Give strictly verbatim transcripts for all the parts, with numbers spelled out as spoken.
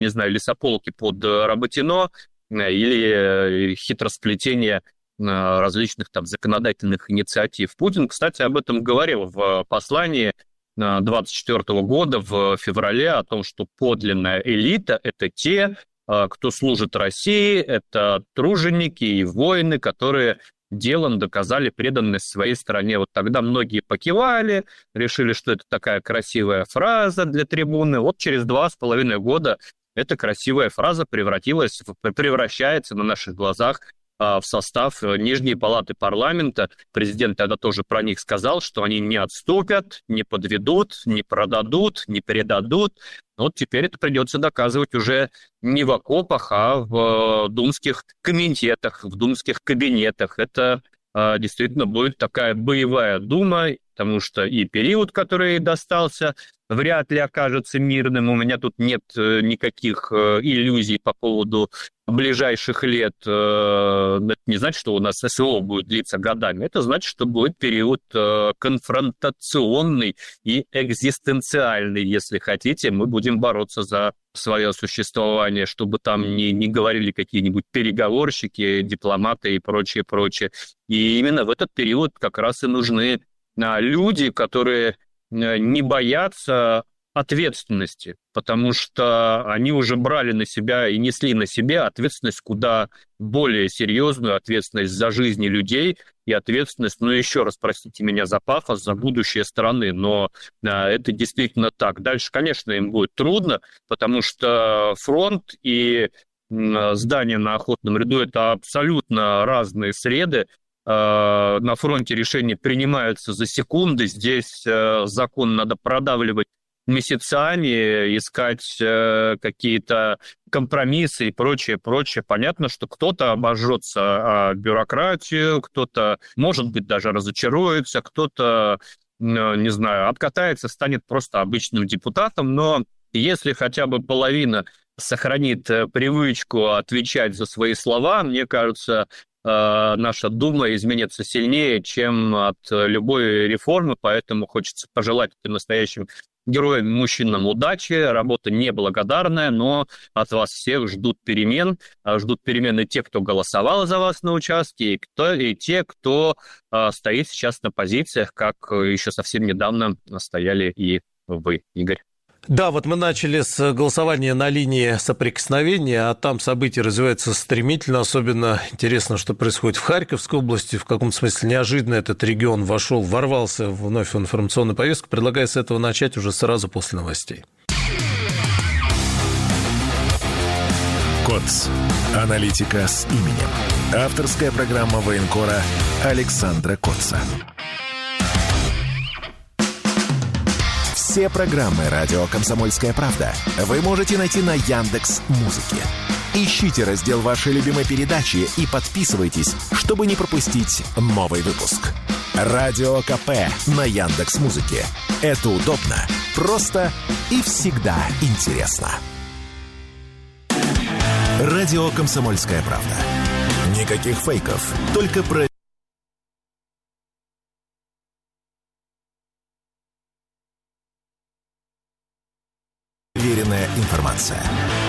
не знаю, лесополки под Работино или хитросплетение различных там законодательных инициатив. Путин, кстати, об этом говорил в послании двадцать четвёртого года в феврале о том, что подлинная элита – это те, кто служит России, это труженики и воины, которые делом доказали преданность своей стране. Вот тогда многие покивали, решили, что это такая красивая фраза для трибуны. Вот через два с половиной года эта красивая фраза превратилась, превращается на наших глазах в состав Нижней палаты парламента. Президент тогда тоже про них сказал, что они не отступят, не подведут, не продадут, не передадут. Вот теперь это придется доказывать уже не в окопах, а в думских комитетах, в думских кабинетах. Это а, действительно будет такая боевая дума, потому что и период, который достался, вряд ли окажется мирным. У меня тут нет никаких иллюзий по поводу ближайших лет. Это не значит, что у нас СВО будет длиться годами. Это значит, что будет период конфронтационный и экзистенциальный, если хотите. Мы будем бороться за свое существование, чтобы там не, не говорили какие-нибудь переговорщики, дипломаты и прочее, прочее. И именно в этот период как раз и нужны люди, которые не боятся ответственности, потому что они уже брали на себя и несли на себя ответственность куда более серьезную, ответственность за жизни людей и ответственность, ну еще раз, простите меня за пафос, за будущее страны, но а, это действительно так. Дальше, конечно, им будет трудно, потому что фронт и м, здание на Охотном ряду – это абсолютно разные среды. На фронте решения принимаются за секунды, здесь закон надо продавливать месяцами, искать какие-то компромиссы и прочее, прочее. Понятно, что кто-то обожжется о бюрократию, кто-то, может быть, даже разочаруется, кто-то, не знаю, обкатается, станет просто обычным депутатом, но если хотя бы половина сохранит привычку отвечать за свои слова, мне кажется, наша Дума изменится сильнее, чем от любой реформы, поэтому хочется пожелать настоящим героям, мужчинам удачи. Работа неблагодарная, но от вас всех ждут перемен. Ждут перемены те, кто голосовал за вас на участке, и, кто, и те, кто стоит сейчас на позициях, как еще совсем недавно стояли и вы, Игорь. Да, вот мы начали с голосования на линии соприкосновения, а там события развиваются стремительно. Особенно интересно, что происходит в Харьковской области. В каком-то смысле неожиданно этот регион вошел, ворвался вновь в информационную повестку. Предлагаю с этого начать уже сразу после новостей. КОЦ. Аналитика с именем. Авторская программа военкора Александра Коца. Все программы «Радио Комсомольская правда» вы можете найти на Яндекс.Музыке. Ищите раздел вашей любимой передачи и подписывайтесь, чтобы не пропустить новый выпуск. Радио КП на Яндекс.Музыке. Это удобно, просто и всегда интересно. Радио «Комсомольская правда». Никаких фейков, только про... Проверенная информация.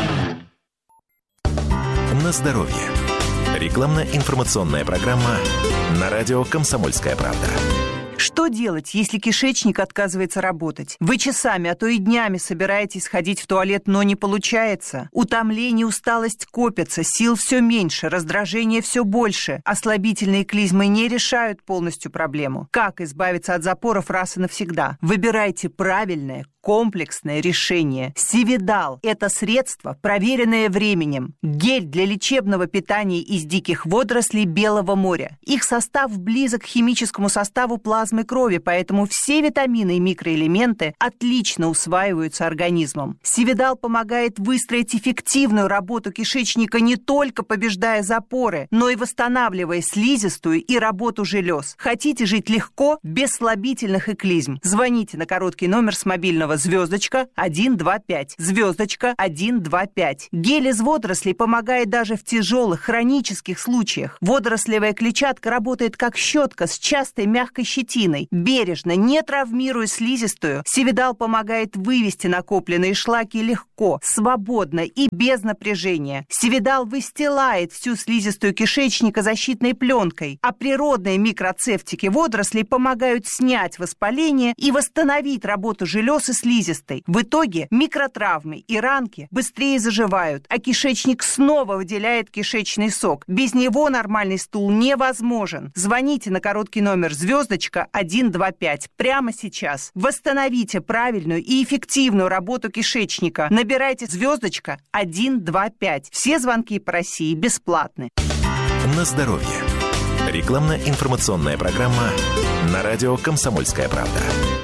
На здоровье. Рекламно-информационная программа на радио «Комсомольская правда». Что делать, если кишечник отказывается работать? Вы часами, а то и днями собираетесь ходить в туалет, но не получается. Утомление, усталость копятся, сил все меньше, раздражение все больше. Ослабительные клизмы не решают полностью проблему. Как избавиться от запоров раз и навсегда? Выбирайте правильное, комплексное решение. Сивидал – это средство, проверенное временем. Гель для лечебного питания из диких водорослей Белого моря. Их состав близок к химическому составу плазмы крови, поэтому все витамины и микроэлементы отлично усваиваются организмом. Сивидал помогает выстроить эффективную работу кишечника, не только побеждая запоры, но и восстанавливая слизистую и работу желез. Хотите жить легко, без слабительных и клизм? Звоните на короткий номер с мобильного Кузнецова, звездочка один два пять, звездочка один два пять. Гель из водорослей помогает даже в тяжелых хронических случаях. Водорослевая клетчатка работает как щетка с частой мягкой щетиной. Бережно, не травмируя слизистую, Севидал помогает вывести накопленные шлаки легко, свободно и без напряжения. Севидал выстилает всю слизистую кишечника защитной пленкой, а природные микроцефтики водорослей помогают снять воспаление и восстановить работу желез и слизистой. В итоге микротравмы и ранки быстрее заживают, а кишечник снова выделяет кишечный сок. Без него нормальный стул невозможен. Звоните на короткий номер звездочка один два пять прямо сейчас. Восстановите правильную и эффективную работу кишечника. Набирайте звездочка один два пять. Все звонки по России бесплатны. На здоровье. Рекламно-информационная программа на радио «Комсомольская правда».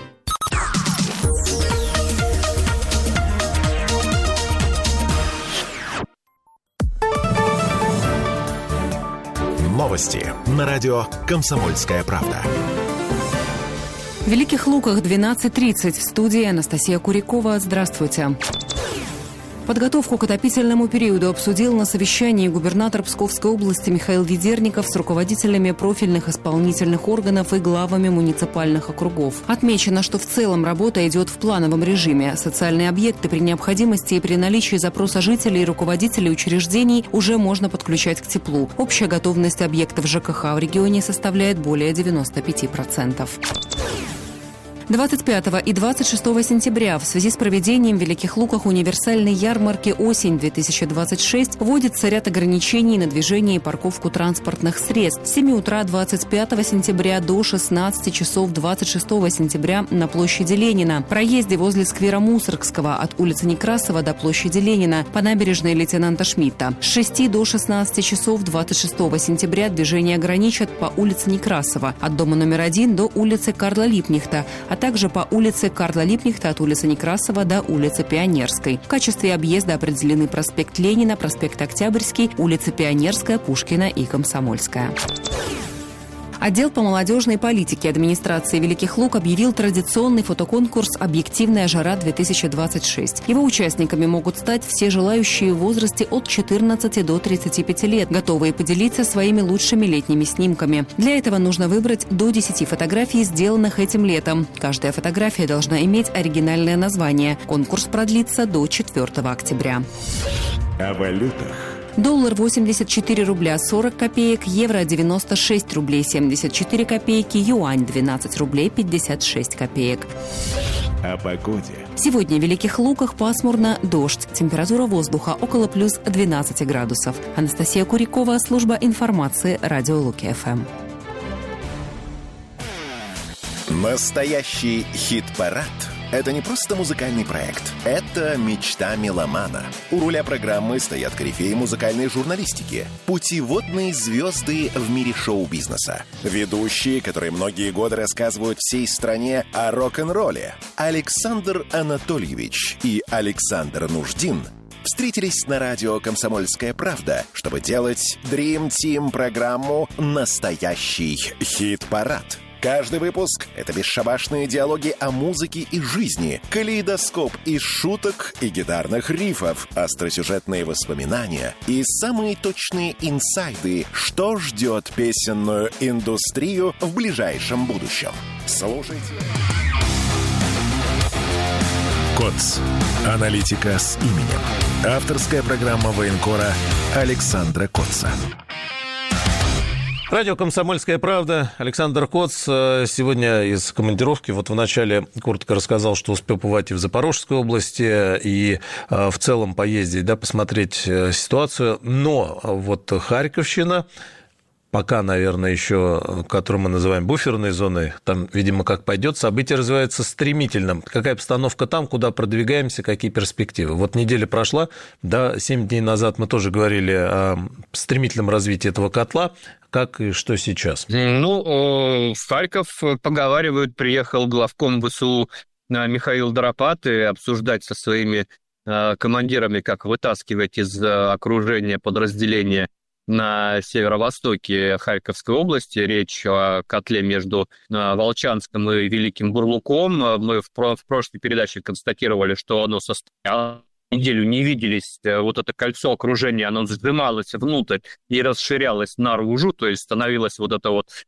Новости на радио «Комсомольская правда». В Великих Луках двенадцать тридцать. В студии Анастасия Курякова. Здравствуйте. Подготовку к отопительному периоду обсудил на совещании губернатор Псковской области Михаил Ведерников с руководителями профильных исполнительных органов и главами муниципальных округов. Отмечено, что в целом работа идет в плановом режиме. Социальные объекты при необходимости и при наличии запроса жителей и руководителей учреждений уже можно подключать к теплу. Общая готовность объектов ЖКХ в регионе составляет более девяносто пять процентов. двадцать пятого и двадцать шестого сентября в связи с проведением в Великих Луках универсальной ярмарки «Осень-две тысячи двадцать шесть» вводится ряд ограничений на движение и парковку транспортных средств. С семи утра двадцать пятого сентября до шестнадцати часов двадцать шестого сентября на площади Ленина. Проезде возле сквера Мусоргского от улицы Некрасова до площади Ленина по набережной лейтенанта Шмидта. С шести до шестнадцати часов двадцать шестого сентября движение ограничат по улице Некрасова от дома номер один до улицы Карла Липнихта, а также по улице Карла Липнихта от улицы Некрасова до улицы Пионерской. В качестве объезда определены проспект Ленина, проспект Октябрьский, улица Пионерская, Пушкина и Комсомольская. Отдел по молодежной политике администрации Великих Лук объявил традиционный фотоконкурс «Объективная жара-две тысячи двадцать шесть». Его участниками могут стать все желающие в возрасте от четырнадцати до тридцати пяти лет, готовые поделиться своими лучшими летними снимками. Для этого нужно выбрать до десяти фотографий, сделанных этим летом. Каждая фотография должна иметь оригинальное название. Конкурс продлится до четвёртого октября. О валютах. Доллар восемьдесят четыре рубля сорок копеек, евро девяносто шесть рублей семьдесят четыре копейки, юань двенадцать рублей пятьдесят шесть копеек. О погоде. Сегодня в Великих Луках пасмурно, дождь. Температура воздуха около плюс двенадцати градусов. Анастасия Курякова, служба информации, радио Луки-ФМ. Настоящий хит-парад – это не просто музыкальный проект. Это мечта меломана. У руля программы стоят корифеи музыкальной журналистики, путеводные звезды в мире шоу-бизнеса, ведущие, которые многие годы рассказывают всей стране о рок-н-ролле. Александр Анатольевич и Александр Нуждин встретились на радио «Комсомольская правда», чтобы делать Dream Team программу «Настоящий хит-парад». Каждый выпуск — это бесшабашные диалоги о музыке и жизни, калейдоскоп из шуток и гитарных рифов, остросюжетные воспоминания и самые точные инсайды, что ждет песенную индустрию в ближайшем будущем. Слушайте. КОЦ. Аналитика с именем. Авторская программа военкора Александра Коца. Радио «Комсомольская правда». Александр Коц сегодня из командировки. Вот вначале коротко рассказал, что успел побывать и в Запорожской области, и в целом поездить, да, посмотреть ситуацию. Но вот Харьковщина, пока, наверное, еще, которую мы называем буферной зоной, там, видимо, как пойдет, события развиваются стремительно. Какая обстановка там, куда продвигаемся, какие перспективы? Вот неделя прошла, да, семь дней назад мы тоже говорили о стремительном развитии этого котла. Как и что сейчас? Ну, в Харьков, поговаривают, приехал главком ВСУ Михаил Доропаты обсуждать со своими командирами, как вытаскивать из окружения подразделения на северо-востоке Харьковской области. Речь о котле между Волчанском и Великим Бурлуком. Мы в, про- в прошлой передаче констатировали, что оно состояло. Неделю не виделись, вот это кольцо окружения, оно сжималось внутрь и расширялось наружу, то есть становилась вот эта вот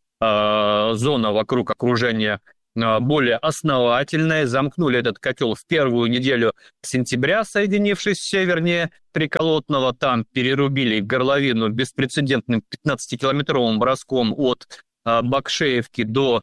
э, зона вокруг окружения э, более основательная. Замкнули этот котел в первую неделю сентября, соединившись севернее Триколотного. Там перерубили горловину беспрецедентным пятнадцатикилометровым броском от э, Бакшеевки до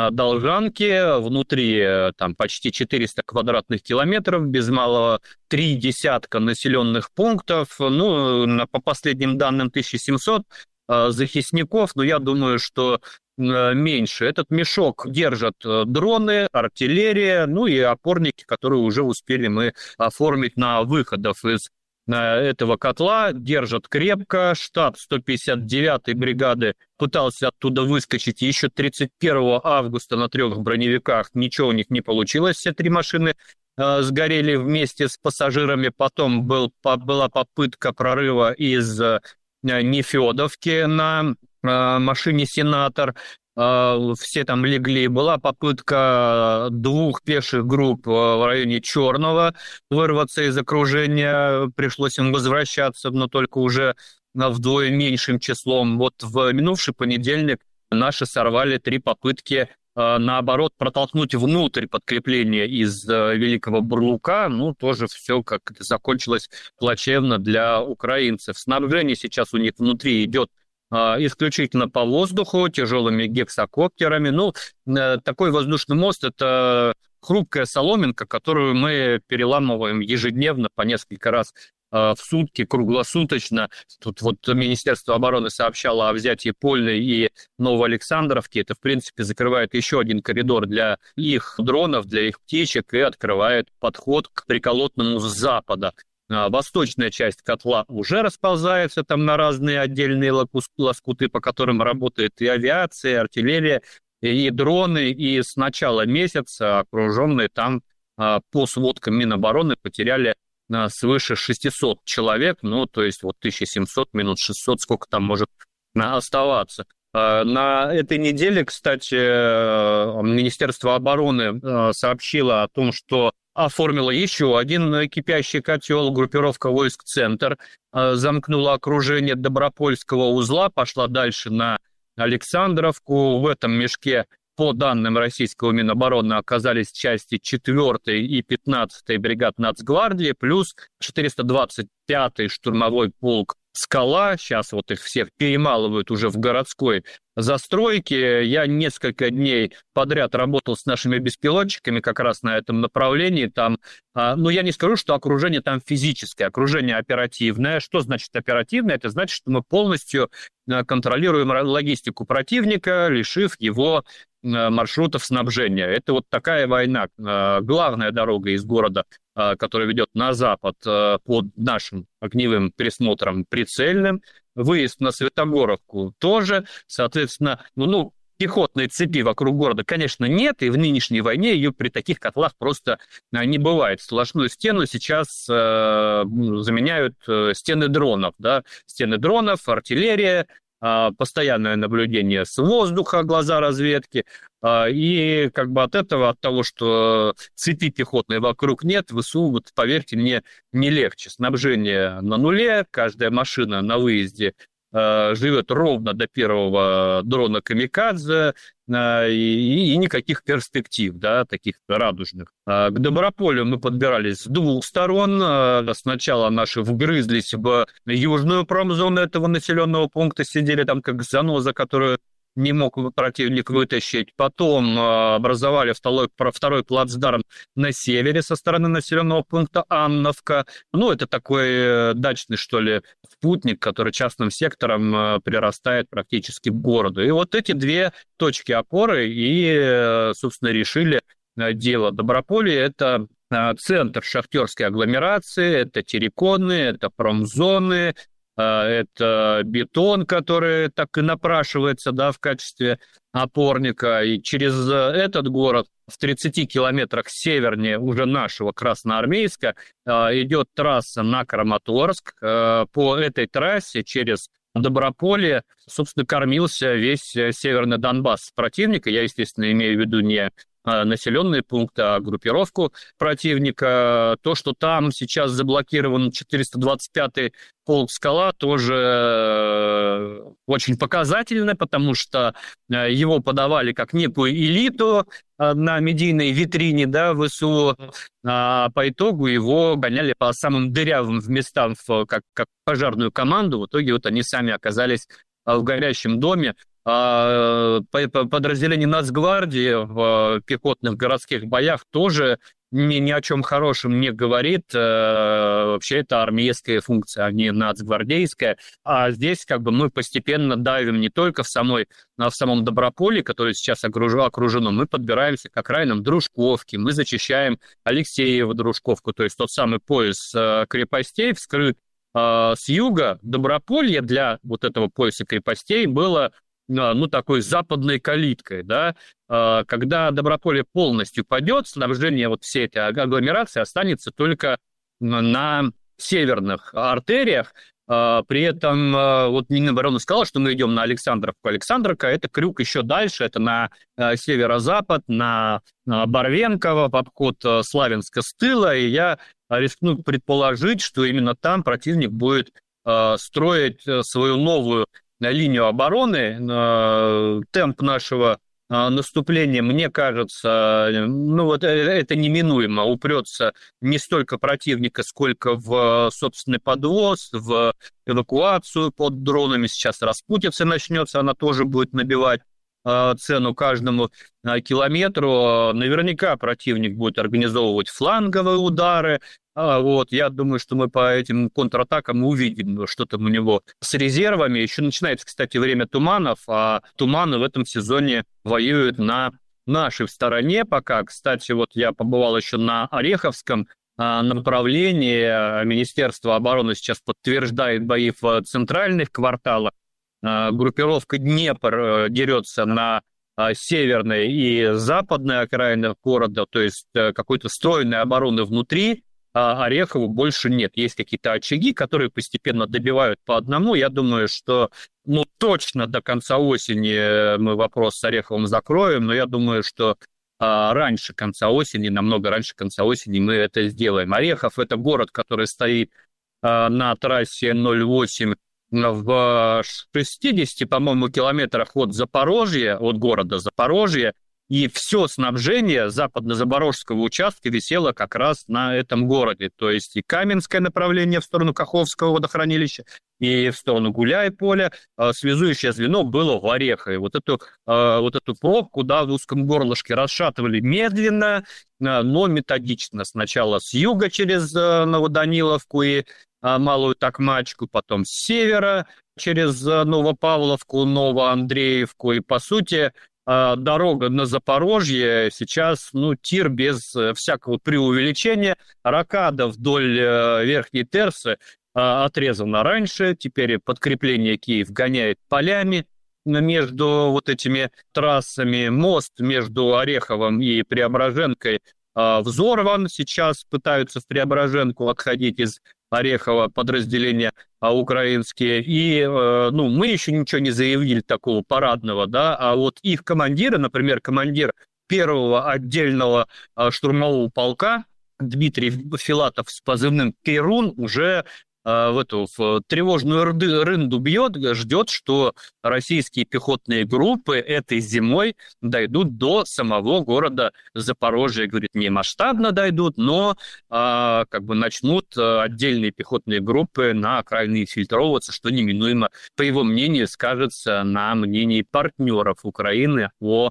Должанки, внутри там почти четыреста квадратных километров, без малого три десятка населенных пунктов, ну, по последним данным тысяча семьсот э, захисников, но я думаю, что э, меньше. Этот мешок держат дроны, артиллерия, ну и опорники, которые уже успели мы оформить на выходов из этого котла, держат крепко. Штаб сто пятьдесят девятой бригады пытался оттуда выскочить еще тридцать первого августа на трех броневиках. Ничего у них не получилось. Все три машины э, сгорели вместе с пассажирами. Потом был, по, была попытка прорыва из э, Нефедовки на э, машине «Сенатор». Все там легли. Была попытка двух пеших групп в районе Черного вырваться из окружения. Пришлось им возвращаться, но только уже вдвое меньшим числом. Вот в минувший понедельник наши сорвали три попытки, наоборот, протолкнуть внутрь подкрепления из Великого Бурлука. Ну, тоже все как-то закончилось плачевно для украинцев. Снабжение сейчас у них внутри идет исключительно по воздуху, тяжелыми гексакоптерами. Ну, такой воздушный мост – это хрупкая соломинка, которую мы переламываем ежедневно по несколько раз в сутки, круглосуточно. Тут вот Министерство обороны сообщало о взятии Польной и Новоалександровки. Это, в принципе, закрывает еще один коридор для их дронов, для их птичек и открывает подход к Приколотному с запада. Восточная часть котла уже расползается там на разные отдельные лоскуты, по которым работает и авиация, и артиллерия, и дроны. И с начала месяца окруженные там, по сводкам Минобороны, потеряли свыше шестьсот человек. Ну, то есть вот тысяча семьсот минус шестьсот, сколько там может оставаться. На этой неделе, кстати, Министерство обороны сообщило о том, что оформила еще один кипящий котел. Группировка войск «Центр» замкнула окружение Добропольского узла, пошла дальше на Александровку. В этом мешке, по данным российского Минобороны, оказались части четвёртой и пятнадцатой бригад Нацгвардии, плюс четыреста двадцать пятый штурмовой полк «Скала». Сейчас вот их всех перемалывают уже в городской застройке. Я несколько дней подряд работал с нашими беспилотчиками как раз на этом направлении. Там, ну, я не скажу, что окружение там физическое, окружение оперативное. Что значит оперативное? Это значит, что мы полностью контролируем логистику противника, лишив его маршрутов снабжения. Это вот такая война. Главная дорога из города, которая ведет на запад, под нашим огневым присмотром прицельным. Выезд на Светогоровку тоже. Соответственно, ну, ну, пехотной цепи вокруг города, конечно, нет, и в нынешней войне ее при таких котлах просто не бывает. Сплошную стену сейчас э, заменяют стены дронов, да, стены дронов, артиллерия, постоянное наблюдение с воздуха, глаза разведки, и как бы от этого, от того, что цепи пехотной вокруг нет, ВСУ, вот, поверьте мне, не легче. Снабжение на нуле, каждая машина на выезде живет ровно до первого дрона «Камикадзе», и, и никаких перспектив, да, таких радужных. К Доброполю мы подбирались с двух сторон. Сначала наши вгрызлись в южную промзону этого населенного пункта, сидели там как заноза, которую не мог противник вытащить. Потом образовали второй, второй плацдарм на севере со стороны населенного пункта Анновка. Ну, это такой дачный, что ли, спутник, который частным сектором прирастает практически к городу. И вот эти две точки опоры и, собственно, решили дело. Доброполье – это центр шахтерской агломерации, это терриконы, это промзоны, это бетон, который так и напрашивается, да, в качестве опорника. И через этот город в тридцати километрах севернее уже нашего Красноармейска идет трасса на Краматорск. По этой трассе через Доброполе, собственно, кормился весь северный Донбасс противника. Я, естественно, имею в виду не населенные пункты, а группировку противника. То, что там сейчас заблокирован четыреста двадцать пятый полк «Скала», тоже очень показательно, потому что его подавали как некую элиту на медийной витрине, да, ВСУ, а по итогу его гоняли по самым дырявым местам, как, как пожарную команду. В итоге вот они сами оказались в горящем доме. Подразделение Нацгвардии в пехотных городских боях тоже ни, ни о чем хорошем не говорит. Вообще это армейская функция, а не нацгвардейская. А здесь как бы мы постепенно давим не только в, самой, в самом Доброполе, которое сейчас окружено, мы подбираемся к окраинам Дружковки, мы зачищаем Алексеево-Дружковку, то есть тот самый пояс крепостей вскрыт с юга. Доброполье для вот этого пояса крепостей было ну, такой западной калиткой, да, когда Доброполье полностью падет, снабжение вот всей этой агломерации останется только на северных артериях. При этом вот Минобороны сказала, что мы идем на Александровку. Александровка – это крюк еще дальше, это на северо-запад, на Барвенково, в обход Славянска с тыла, и я рискну предположить, что именно там противник будет строить свою новую линию обороны. Темп нашего наступления, мне кажется, ну вот это неминуемо упрется не столько противника, сколько в собственный подвоз, в эвакуацию под дронами. Сейчас распутица начнется, она тоже будет набивать цену каждому километру. Наверняка противник будет организовывать фланговые удары. Вот, я думаю, что мы по этим контратакам увидим, что там у него с резервами. Еще начинается, кстати, время туманов, а туманы в этом сезоне воюют на нашей стороне пока. Кстати, вот я побывал еще на Ореховском направлении. Министерство обороны сейчас подтверждает бои в центральных кварталах. Группировка Днепр дерется на северной и западной окраинах города, то есть какой-то стройной обороны внутри Орехова больше нет. Есть какие-то очаги, которые постепенно добивают по одному. Я думаю, что ну, точно до конца осени мы вопрос с Ореховым закроем, но я думаю, что а, раньше конца осени, намного раньше конца осени мы это сделаем. Орехов – это город, который стоит а, на трассе ноль восемь в шестидесяти, по-моему, километрах от Запорожья, от города Запорожья, и все снабжение западно-запорожского участка висело как раз на этом городе. То есть и Каменское направление в сторону Каховского водохранилища, и в сторону Гуляй-Поля. Связующее звено было в Орехове. Вот эту, вот эту пробку, да, в узком горлышке расшатывали медленно, но методично. Сначала с юга через Новоданиловку и Малую Токмачку, потом с севера через Новопавловку, Новоандреевку. И, по сути, дорога на Запорожье сейчас, ну, тир без всякого преувеличения. Рокада вдоль Верхней Терсы отрезана раньше, теперь подкрепление Киев гоняет полями между вот этими трассами. Мост между Ореховым и Преображенкой взорван. Сейчас пытаются в Преображенку отходить из Орехова подразделения украинские. И ну, мы еще ничего не заявили такого парадного, да, а вот их командиры, например, командир первого отдельного штурмового полка Дмитрий Филатов с позывным «Перун» уже в эту в тревожную рынду бьет, ждет, что российские пехотные группы этой зимой дойдут до самого города Запорожья. Говорит, не масштабно дойдут, но а, как бы начнут отдельные пехотные группы на окраины фильтровываться, что неминуемо, по его мнению, скажется на мнении партнеров Украины о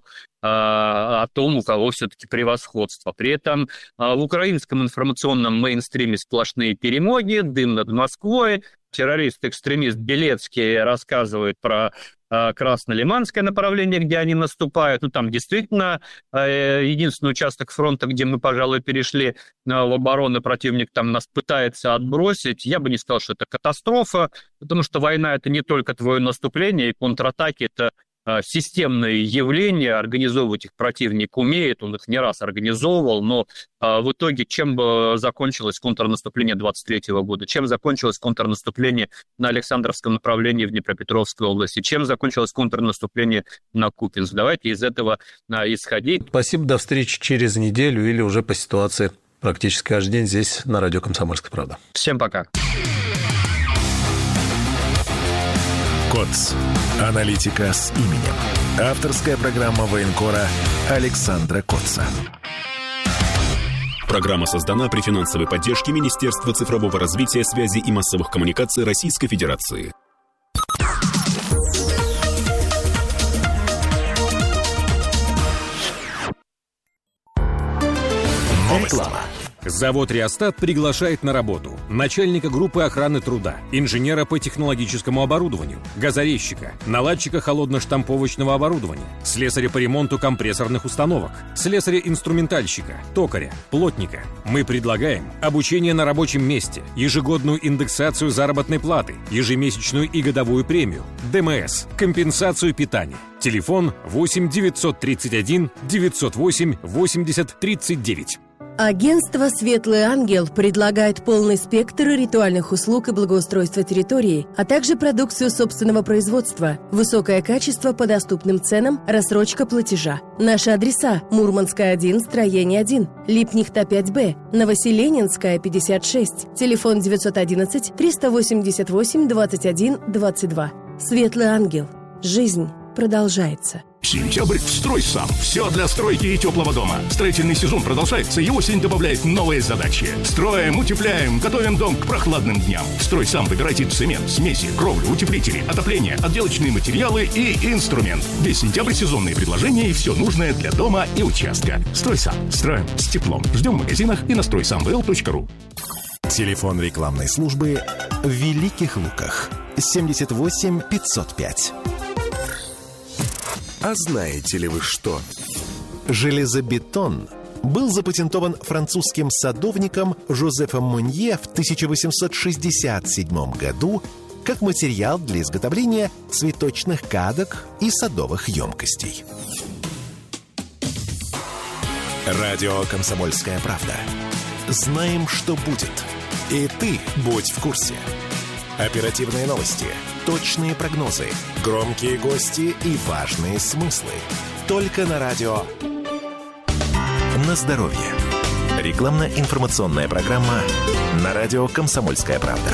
о том, у кого все-таки превосходство. При этом в украинском информационном мейнстриме сплошные перемоги, дым над Москвой. Террорист-экстремист Белецкий рассказывает про Краснолиманское направление, где они наступают. Ну, там действительно единственный участок фронта, где мы, пожалуй, перешли в оборону, противник там нас пытается отбросить. Я бы не сказал, что это катастрофа, потому что война – это не только твое наступление, и контратаки – это системные явления, организовывать их противник умеет, он их не раз организовывал, но в итоге чем закончилось контрнаступление двадцать третьего года, чем закончилось контрнаступление на Александровском направлении в Днепропетровской области, чем закончилось контрнаступление на Купинск. Давайте из этого исходить. Спасибо, до встречи через неделю или уже по ситуации практически каждый день здесь на радио «Комсомольская правда». Всем пока. КОЦ. Аналитика с именем. Авторская программа военкора Александра Котца. Программа создана при финансовой поддержке Министерства цифрового развития, связи и массовых коммуникаций Российской Федерации. Реклама. Завод «Реостат» приглашает на работу начальника группы охраны труда, инженера по технологическому оборудованию, газорезчика, наладчика холодно-штамповочного оборудования, слесаря по ремонту компрессорных установок, слесаря-инструментальщика, токаря, плотника. Мы предлагаем обучение на рабочем месте, ежегодную индексацию заработной платы, ежемесячную и годовую премию, ДМС, компенсацию питания. Телефон восемь девятьсот тридцать один девятьсот восемь восемьдесят тридцать девять. Агентство «Светлый ангел» предлагает полный спектр ритуальных услуг и благоустройства территории, а также продукцию собственного производства, высокое качество по доступным ценам, рассрочка платежа. Наши адреса: Мурманская, один, строение один, Липнихта, пять Б, Новоселенинская, пятьдесят шесть, телефон девятьсот одиннадцать триста восемьдесят восемь двадцать один двадцать два. «Светлый ангел». Жизнь продолжается. Сентябрь в «Стройсам». Все для стройки и теплого дома. Строительный сезон продолжается, и осень добавляет новые задачи. Строим, утепляем, готовим дом к прохладным дням. В «Стройсам» выбирайте цемент, смеси, кровлю, утеплители, отопление, отделочные материалы и инструмент. Весь сентябрь сезонные предложения и все нужное для дома и участка. «Стройсам». Строим с теплом. Ждем в магазинах и на стройсам вэ эл точка ру. Телефон рекламной службы в Великих Луках. семьдесят восемь пятьсот пять. А знаете ли вы что? Железобетон был запатентован французским садовником Жозефом Монье в тысяча восемьсот шестьдесят седьмом году как материал для изготовления цветочных кадок и садовых емкостей. Радио «Комсомольская правда». Знаем, что будет. И ты будь в курсе. Оперативные новости, точные прогнозы, громкие гости и важные смыслы. Только на радио «На здоровье». Рекламно-информационная программа на радио «Комсомольская правда».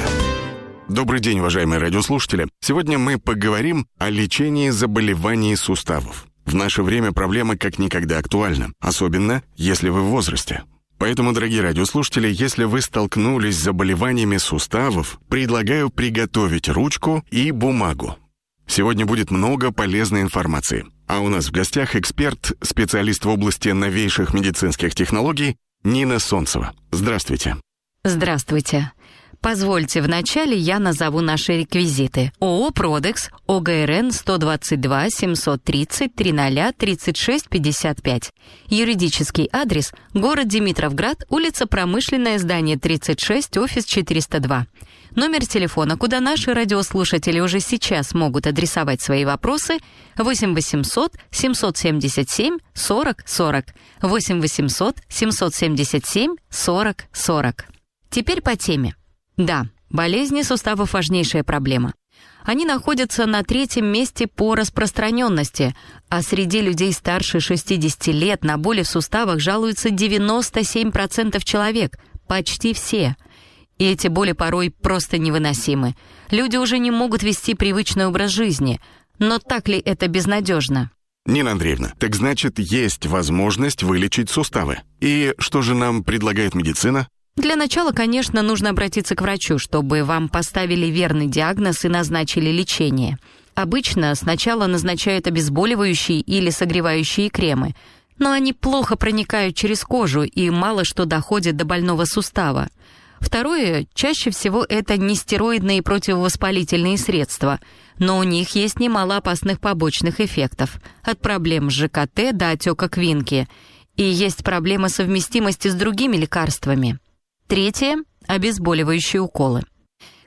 Добрый день, уважаемые радиослушатели. Сегодня мы поговорим о лечении заболеваний суставов. В наше время проблема как никогда актуальна, особенно если вы в возрасте. Поэтому, дорогие радиослушатели, если вы столкнулись с заболеваниями суставов, предлагаю приготовить ручку и бумагу. Сегодня будет много полезной информации. А у нас в гостях эксперт, специалист в области новейших медицинских технологий Нина Солнцева. Здравствуйте. Здравствуйте. Позвольте, вначале я назову наши реквизиты. ООО «Продекс», ОГРН сто двадцать два семьсот тридцать триста тридцать шесть пятьдесят пять. Юридический адрес – город Димитровград, улица Промышленная, здание тридцать шесть, офис четыреста два. Номер телефона, куда наши радиослушатели уже сейчас могут адресовать свои вопросы – восемь восемьсот семьсот семьдесят семь сорок сорок. восемь восемьсот семьсот семьдесят семь сорок сорок. Теперь по теме. Да, болезни суставов – важнейшая проблема. Они находятся на третьем месте по распространенности, а среди людей старше шестидесяти лет на боли в суставах жалуются девяносто семь процентов человек, почти все. И эти боли порой просто невыносимы. Люди уже не могут вести привычный образ жизни. Но так ли это безнадежно? Нина Андреевна, так значит, есть возможность вылечить суставы. И что же нам предлагает медицина? Для начала, конечно, нужно обратиться к врачу, чтобы вам поставили верный диагноз и назначили лечение. Обычно сначала назначают обезболивающие или согревающие кремы, но они плохо проникают через кожу и мало что доходит до больного сустава. Второе, чаще всего это нестероидные противовоспалительные средства, но у них есть немало опасных побочных эффектов, от проблем с ЖКТ до отека квинки, и есть проблема совместимости с другими лекарствами. Третье – обезболивающие уколы.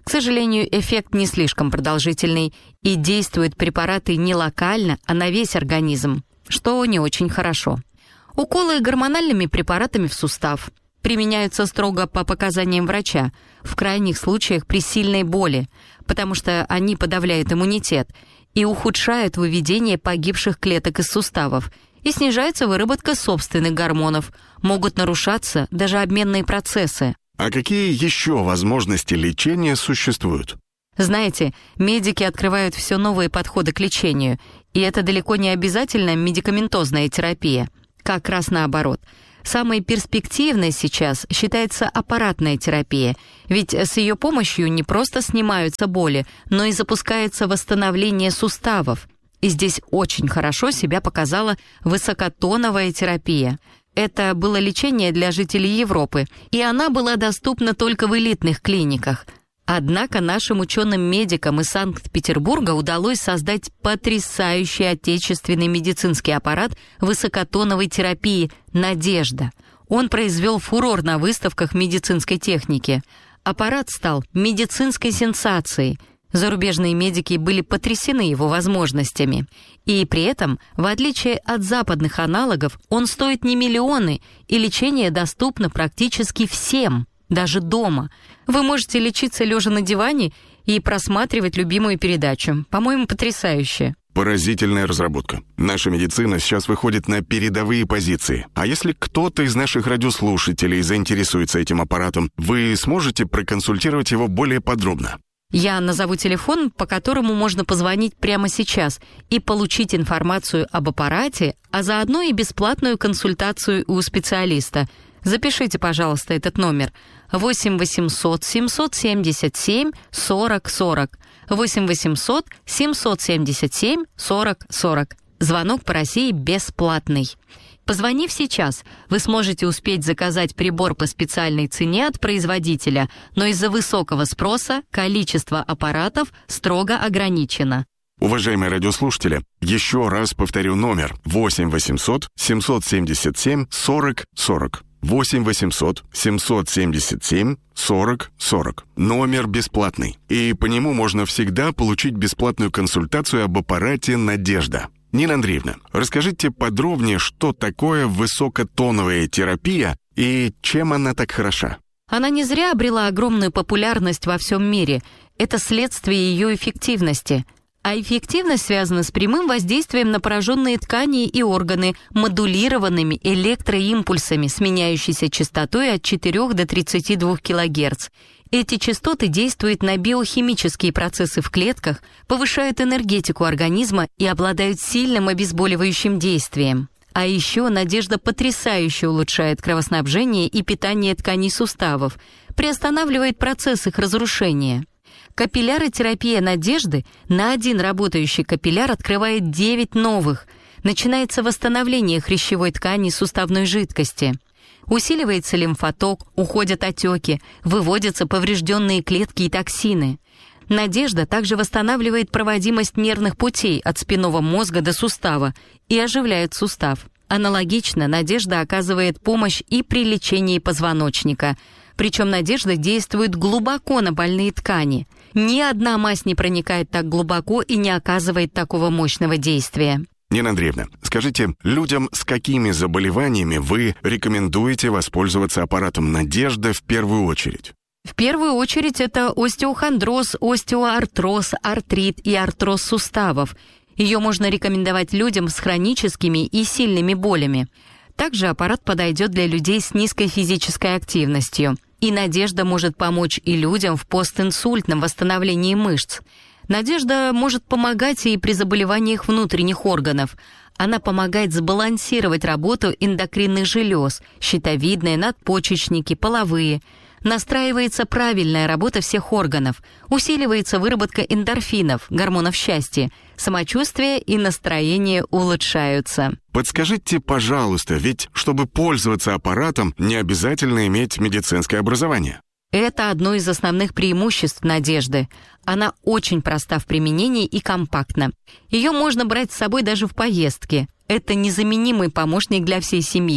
К сожалению, эффект не слишком продолжительный, и действуют препараты не локально, а на весь организм, что не очень хорошо. Уколы гормональными препаратами в сустав применяются строго по показаниям врача, в крайних случаях при сильной боли, потому что они подавляют иммунитет и ухудшают выведение погибших клеток из суставов, и снижается выработка собственных гормонов, могут нарушаться даже обменные процессы. А какие еще возможности лечения существуют? Знаете, медики открывают все новые подходы к лечению, и это далеко не обязательно медикаментозная терапия. Как раз наоборот. Самой перспективной сейчас считается аппаратная терапия, ведь с ее помощью не просто снимаются боли, но и запускается восстановление суставов. И здесь очень хорошо себя показала высокотоновая терапия. Это было лечение для жителей Европы, и она была доступна только в элитных клиниках. Однако нашим ученым-медикам из Санкт-Петербурга удалось создать потрясающий отечественный медицинский аппарат высокотоновой терапии «Надежда». Он произвел фурор на выставках медицинской техники. Аппарат стал медицинской сенсацией. Зарубежные медики были потрясены его возможностями. И при этом, в отличие от западных аналогов, он стоит не миллионы, и лечение доступно практически всем, даже дома. Вы можете лечиться лежа на диване и просматривать любимую передачу. По-моему, потрясающе. Поразительная разработка. Наша медицина сейчас выходит на передовые позиции. А если кто-то из наших радиослушателей заинтересуется этим аппаратом, вы сможете проконсультировать его более подробно? Я назову телефон, по которому можно позвонить прямо сейчас и получить информацию об аппарате, а заодно и бесплатную консультацию у специалиста. Запишите, пожалуйста, этот номер. восемь восемьсот семьсот семьдесят семь сорок сорок. восемь восемьсот семьсот семьдесят семь сорок сорок. Звонок по России бесплатный. Позвонив сейчас, вы сможете успеть заказать прибор по специальной цене от производителя, но из-за высокого спроса количество аппаратов строго ограничено. Уважаемые радиослушатели, еще раз повторю номер восемь восемьсот семьсот семьдесят семь сорок сорок. восемь восемьсот семьсот семьдесят семь сорок сорок. Номер бесплатный, и по нему можно всегда получить бесплатную консультацию об аппарате «Надежда». Нина Андреевна, расскажите подробнее, что такое высокотоновая терапия и чем она так хороша? Она не зря обрела огромную популярность во всем мире. Это следствие ее эффективности. А эффективность связана с прямым воздействием на пораженные ткани и органы модулированными электроимпульсами с меняющейся частотой от четырёх до тридцати двух килогерц. Эти частоты действуют на биохимические процессы в клетках, повышают энергетику организма и обладают сильным обезболивающим действием. А еще «Надежда» потрясающе улучшает кровоснабжение и питание тканей суставов, приостанавливает процесс их разрушения. Капилляротерапия «Надежды» на один работающий капилляр открывает девять новых. Начинается восстановление хрящевой ткани и суставной жидкости. Усиливается лимфоток, уходят отеки, выводятся поврежденные клетки и токсины. «Надежда» также восстанавливает проводимость нервных путей от спинного мозга до сустава и оживляет сустав. Аналогично «Надежда» оказывает помощь и при лечении позвоночника. Причем «Надежда» действует глубоко на больные ткани. Ни одна мазь не проникает так глубоко и не оказывает такого мощного действия. Нина Андреевна, скажите, людям с какими заболеваниями вы рекомендуете воспользоваться аппаратом «Надежда» в первую очередь? В первую очередь это остеохондроз, остеоартроз, артрит и артроз суставов. Ее можно рекомендовать людям с хроническими и сильными болями. Также аппарат подойдет для людей с низкой физической активностью. И «Надежда» может помочь и людям в постинсультном восстановлении мышц. «Надежда» может помогать и при заболеваниях внутренних органов. Она помогает сбалансировать работу эндокринных желез, щитовидные, надпочечники, половые. Настраивается правильная работа всех органов, усиливается выработка эндорфинов, гормонов счастья, самочувствие и настроение улучшаются. Подскажите, пожалуйста, ведь чтобы пользоваться аппаратом, не обязательно иметь медицинское образование. Это одно из основных преимуществ «Надежды». Она очень проста в применении и компактна. Ее можно брать с собой даже в поездке. Это незаменимый помощник для всей семьи.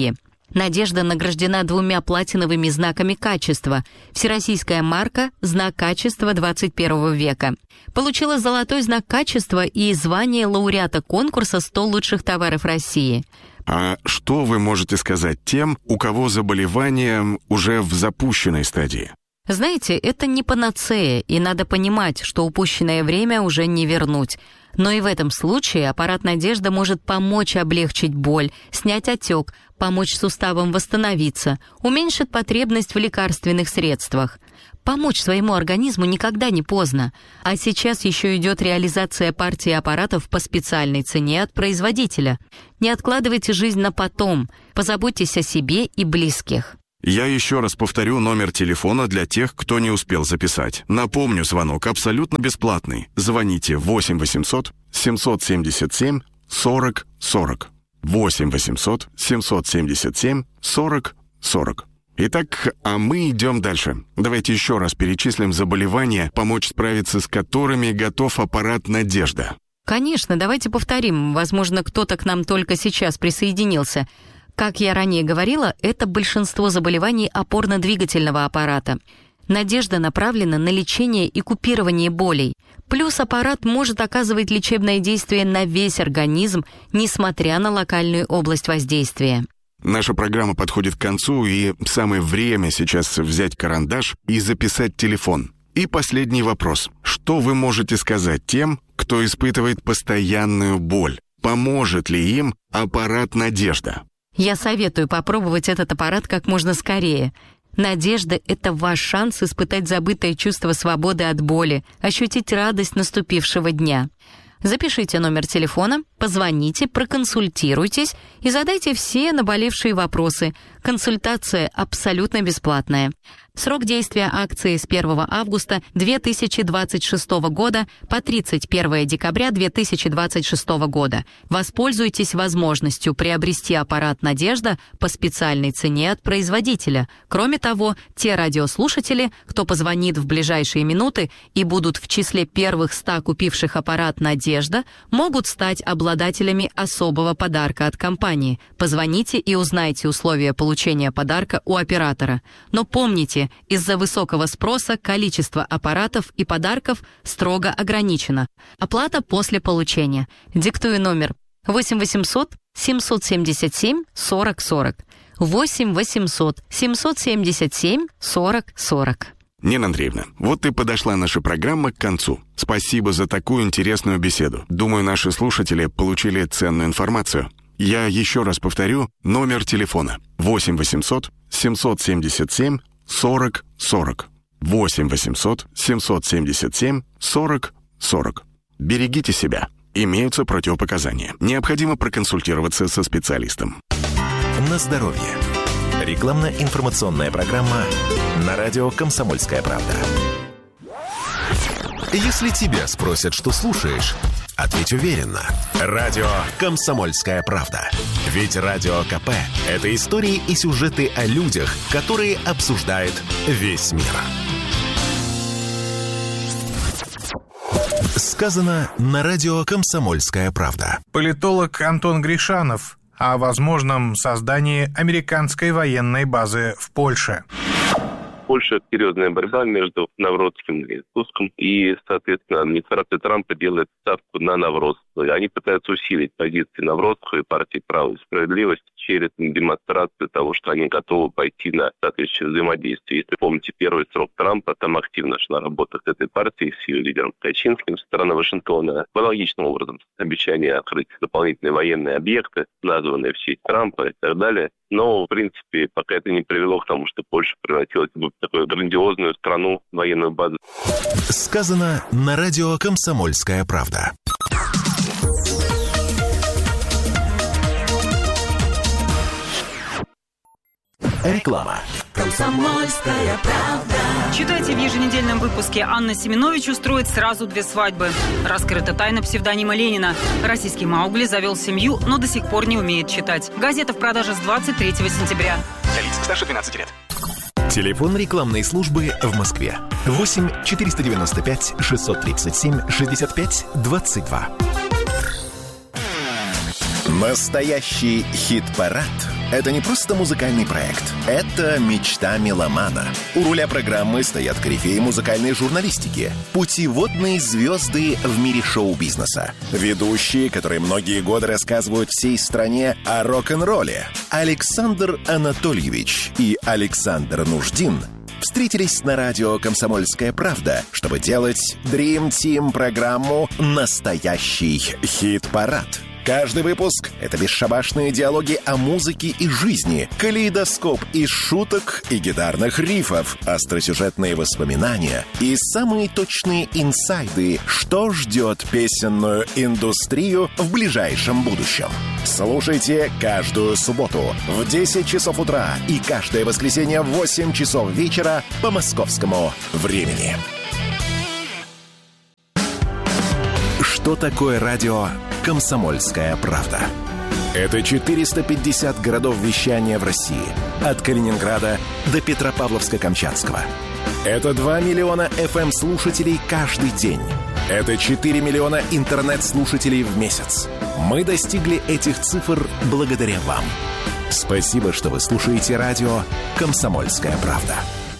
«Надежда» награждена двумя платиновыми знаками качества. Всероссийская марка «Знак качества двадцать первого века». Получила золотой знак качества и звание лауреата конкурса «сто лучших товаров России». А что вы можете сказать тем, у кого заболевание уже в запущенной стадии? Знаете, это не панацея, и надо понимать, что упущенное время уже не вернуть. Но и в этом случае аппарат «Надежда» может помочь облегчить боль, снять отек, помочь суставам восстановиться, уменьшит потребность в лекарственных средствах. Помочь своему организму никогда не поздно. А сейчас еще идет реализация партии аппаратов по специальной цене от производителя. Не откладывайте жизнь на потом. Позаботьтесь о себе и близких. Я еще раз повторю номер телефона для тех, кто не успел записать. Напомню, звонок абсолютно бесплатный. Звоните восемь восемьсот семьсот семьдесят семь сорок сорок. восемь восемьсот семьсот семьдесят семь сорок сорок. Итак, а мы идем дальше. Давайте еще раз перечислим заболевания, помочь справиться с которыми готов аппарат «Надежда». Конечно, давайте повторим. Возможно, кто-то к нам только сейчас присоединился. Как я ранее говорила, это большинство заболеваний опорно-двигательного аппарата. «Надежда» направлена на лечение и купирование болей. Плюс аппарат может оказывать лечебное действие на весь организм, несмотря на локальную область воздействия. Наша программа подходит к концу, и самое время сейчас взять карандаш и записать телефон. И последний вопрос. Что вы можете сказать тем, кто испытывает постоянную боль? Поможет ли им аппарат «Надежда»? Я советую попробовать этот аппарат как можно скорее. «Надежда» — это ваш шанс испытать забытое чувство свободы от боли, ощутить радость наступившего дня. Запишите номер телефона, позвоните, проконсультируйтесь и задайте все наболевшие вопросы. Консультация абсолютно бесплатная. Срок действия акции с первого августа две тысячи двадцать шестого года по тридцать первого декабря две тысячи двадцать шестого года. Воспользуйтесь возможностью приобрести аппарат «Надежда» по специальной цене от производителя. Кроме того, те радиослушатели, кто позвонит в ближайшие минуты и будут в числе первых ста купивших аппарат «Надежда», могут стать обладателями особого подарка от компании. Позвоните и узнайте условия получения подарка у оператора. Но помните, из-за высокого спроса количество аппаратов и подарков строго ограничено. Оплата после получения. Диктую номер восемь восемьсот семьсот семьдесят семь сорок сорок. восемь восемьсот семьсот семьдесят семь сорок сорок. Нина Андреевна, вот и подошла наша программа к концу. Спасибо за такую интересную беседу. Думаю, наши слушатели получили ценную информацию. Я еще раз повторю номер телефона. восемь восемьсот семьсот семьдесят семь сорок сорок. восемь восемьсот семьсот семьдесят семь сорок сорок. Берегите себя. Имеются противопоказания. Необходимо проконсультироваться со специалистом. На здоровье. Рекламно-информационная программа на радио «Комсомольская правда». Если тебя спросят, что слушаешь, ответь уверенно. Радио «Комсомольская правда». Ведь Радио КП – это истории и сюжеты о людях, которые обсуждает весь мир. Сказано на радио «Комсомольская правда». Политолог Антон Гришанов о возможном создании американской военной базы в Польше. В Польше серьезная борьба между Навродским и Туском, и, соответственно, администрация Трампа делает ставку на Навродского. Они пытаются усилить позиции Навродского и партии «Право и справедливость» через демонстрацию того, что они готовы пойти на соответствующее взаимодействие. Если помните первый срок Трампа, там активно шла работа с этой партией, с ее лидером Качинским со стороны Вашингтона. Аналогичным образом обещание открыть дополнительные военные объекты, названные в честь Трампа и так далее. Но, в принципе, пока это не привело к тому, что Польша превратилась в такую грандиозную страну, военную базу. Сказано на радио «Комсомольская правда». Реклама. «Комсомольская правда». Читайте в еженедельном выпуске. Анна Семенович устроит сразу две свадьбы. Раскрыта тайна псевдонима Ленина. Российский Маугли завел семью, но до сих пор не умеет читать. Газета в продаже с двадцать третьего сентября. Для лиц старше двенадцати лет. Телефон рекламной службы в Москве. восемь четыреста девяносто пять шестьсот тридцать семь шестьдесят пять двадцать два. Настоящий хит-парад – это не просто музыкальный проект. Это мечта меломана. У руля программы стоят корифеи музыкальной журналистики, путеводные звезды в мире шоу-бизнеса, ведущие, которые многие годы рассказывают всей стране о рок-н-ролле. Александр Анатольевич и Александр Нуждин встретились на радио «Комсомольская правда», чтобы делать Dream Team программу «Настоящий хит-парад». Каждый выпуск — это бесшабашные диалоги о музыке и жизни, калейдоскоп из шуток и гитарных рифов, остросюжетные воспоминания и самые точные инсайды, что ждет песенную индустрию в ближайшем будущем. Слушайте каждую субботу в десять часов утра и каждое воскресенье в восемь часов вечера по московскому времени. Что такое радио «Комсомольская правда»? Это четыреста пятьдесят городов вещания в России. От Калининграда до Петропавловска-Камчатского. Это два миллиона эф эм-слушателей каждый день. Это четыре миллиона интернет-слушателей в месяц. Мы достигли этих цифр благодаря вам. Спасибо, что вы слушаете радио «Комсомольская правда».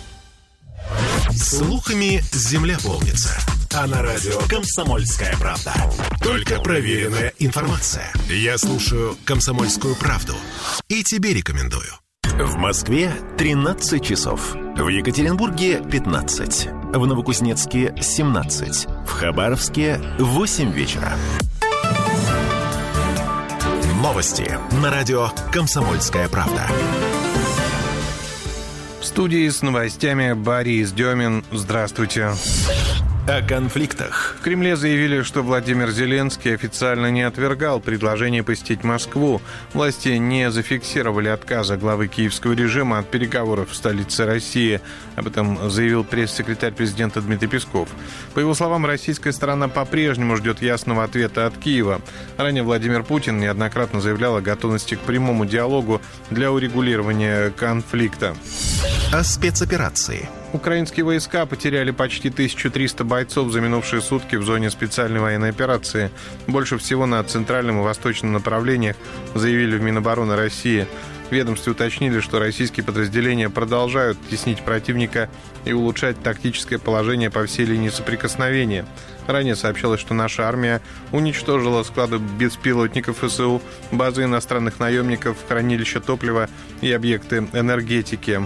Слухами земля полнится. А на радио «Комсомольская правда» только проверенная информация. Я слушаю «Комсомольскую правду» и тебе рекомендую. В Москве тринадцать часов. В Екатеринбурге пятнадцать. В Новокузнецке семнадцать. В Хабаровске восемь вечера. Новости на радио «Комсомольская правда». В студии с новостями Борис Демин. Здравствуйте. О конфликтах. В Кремле заявили, что Владимир Зеленский официально не отвергал предложение посетить Москву. Власти не зафиксировали отказа главы киевского режима от переговоров в столице России. Об этом заявил пресс-секретарь президента Дмитрий Песков. По его словам, российская сторона по-прежнему ждет ясного ответа от Киева. Ранее Владимир Путин неоднократно заявлял о готовности к прямому диалогу для урегулирования конфликта. О спецоперации. Украинские войска потеряли почти тысячу триста бойцов за минувшие сутки в зоне специальной военной операции. Больше всего на центральном и восточном направлениях, заявили в Минобороны России. В ведомстве уточнили, что российские подразделения продолжают теснить противника и улучшать тактическое положение по всей линии соприкосновения. Ранее сообщалось, что наша армия уничтожила склады беспилотников эс у, базы иностранных наемников, хранилища топлива и объекты энергетики.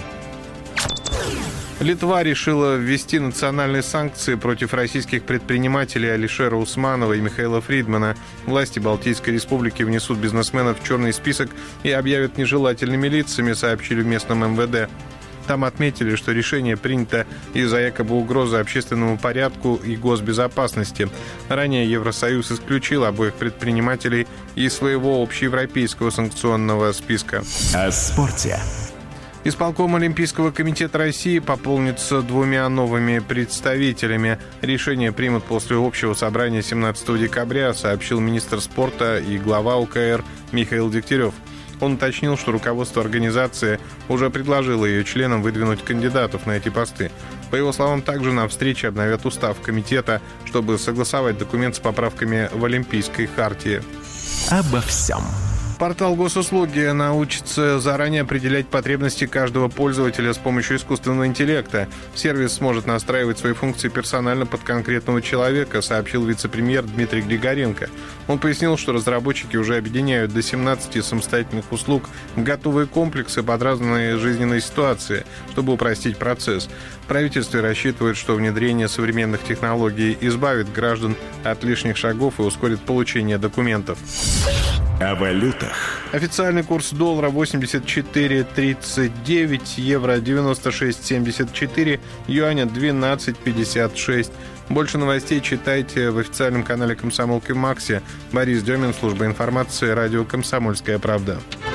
Литва решила ввести национальные санкции против российских предпринимателей Алишера Усманова и Михаила Фридмана. Власти Балтийской республики внесут бизнесменов в черный список и объявят нежелательными лицами, сообщили в местном эм вэ дэ. Там отметили, что решение принято из-за якобы угрозы общественному порядку и госбезопасности. Ранее Евросоюз исключил обоих предпринимателей из своего общеевропейского санкционного списка. О спорте. Исполком Олимпийского комитета России пополнится двумя новыми представителями. Решение примут после общего собрания семнадцатого декабря, сообщил министр спорта и глава о ка эр Михаил Дегтярев. Он уточнил, что руководство организации уже предложило ее членам выдвинуть кандидатов на эти посты. По его словам, также на встрече обновят устав комитета, чтобы согласовать документ с поправками в Олимпийской хартии. Обо всем. Портал госуслуги научится заранее определять потребности каждого пользователя с помощью искусственного интеллекта. Сервис сможет настраивать свои функции персонально под конкретного человека, сообщил вице-премьер Дмитрий Григоренко. Он пояснил, что разработчики уже объединяют до семнадцати самостоятельных услуг в готовые комплексы под разные жизненные ситуации, чтобы упростить процесс. В правительстве рассчитывают, что внедрение современных технологий избавит граждан от лишних шагов и ускорит получение документов. О валютах. Официальный курс доллара восемьдесят четыре тридцать девять, евро девяносто шесть семьдесят четыре, юаня двенадцать пятьдесят шесть. Больше новостей читайте в официальном канале «Комсомолки» в Максе. Борис Демин, служба информации, радио «Комсомольская правда».